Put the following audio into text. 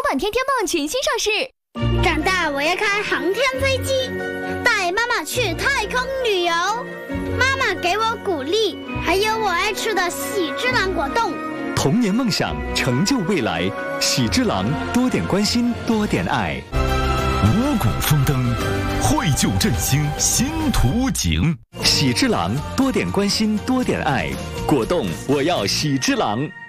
版天天棒全新上市。 长大我要开航天飞机，带妈妈去太空旅游。妈妈给我鼓励，还有我爱吃的喜之郎果冻。 童年梦想，成就未来。喜之郎，多点关心，多点爱。 五谷丰登，绘就振兴新图景。 喜之郎，多点关心，多点爱。果冻，我要喜之郎。